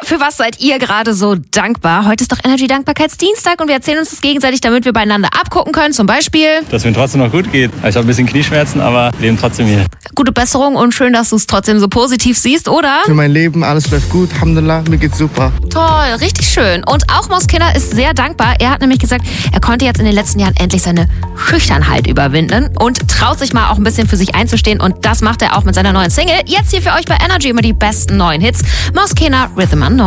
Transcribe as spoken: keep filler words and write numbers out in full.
Für was seid ihr gerade so dankbar? Heute ist doch Energy Dankbarkeitsdienstag und wir erzählen uns das gegenseitig, damit wir beieinander abgucken können. Zum Beispiel, dass es mir trotzdem noch gut geht. Ich habe ein bisschen Knieschmerzen, aber leben trotzdem hier. Gute Besserung und schön, dass du es trotzdem so positiv siehst, oder? Für mein Leben, alles läuft gut, Alhamdulillah, mir geht's super. Toll, richtig schön. Und auch Moskina ist sehr dankbar. Er hat nämlich gesagt, er konnte jetzt in den letzten Jahren endlich seine Schüchternheit überwinden und traut sich mal auch ein bisschen für sich einzustehen. Und das macht er auch mit seiner neuen Single. Jetzt hier für euch bei Energy immer die besten neuen Hits. Moskina, Rhythm and